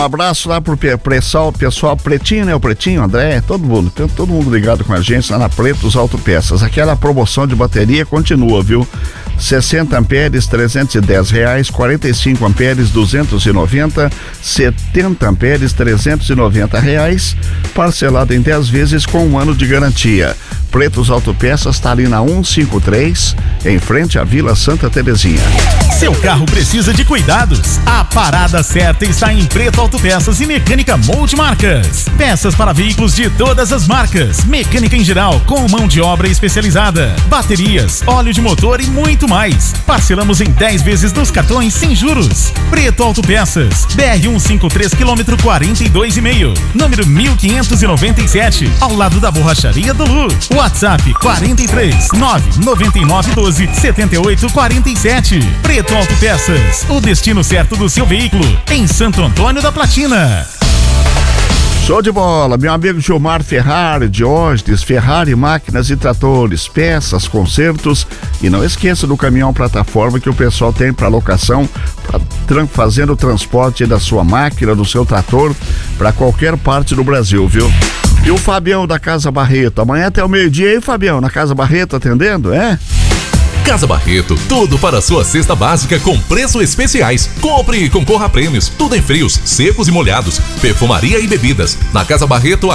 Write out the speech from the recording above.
Um abraço lá pro pessoal Pretinho, né? O Pretinho, André, todo mundo ligado com a gente lá na Pretos Autopeças. Aquela promoção de bateria continua, viu? 60 amperes, R$310, 45 amperes, 290, 70 amperes, R$390, parcelado em 10 vezes com 1 ano de garantia. Pretos Autopeças está ali na 153, em frente à Vila Santa Terezinha. Seu carro precisa de cuidados? A parada certa está em Preto Autopeças e Mecânica Multimarcas. Peças para veículos de todas as marcas, mecânica em geral, com mão de obra especializada, baterias, óleo de motor e muito mais. Parcelamos em 10 vezes nos cartões sem juros. Preto Autopeças, BR-153, quilômetro 42,5, número 1597, ao lado da Borracharia do Lu. WhatsApp 43 999 12 78 47. Preto Autopeças, o destino certo do seu veículo, em Santo Antônio da Platina. Show de bola, meu amigo Gilmar Ferrari, Diógenes, Ferrari Máquinas e Tratores, peças, consertos, e não esqueça do caminhão plataforma que o pessoal tem para locação, fazendo o transporte da sua máquina, do seu trator, para qualquer parte do Brasil, viu? E o Fabião da Casa Barreto, amanhã até o meio-dia, hein, Fabião, na Casa Barreto atendendo, é? Casa Barreto, tudo para a sua cesta básica com preços especiais. Compre e concorra a prêmios, tudo em frios, secos e molhados, perfumaria e bebidas. Na Casa Barreto,